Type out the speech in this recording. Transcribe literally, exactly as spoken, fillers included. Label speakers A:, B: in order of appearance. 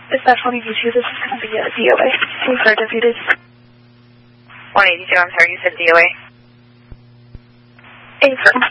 A: Is that twenty V two? This is going to be a D O A. Please are defeated.
B: one eighty-two, I'm sorry, you said D O A?
A: Affirm.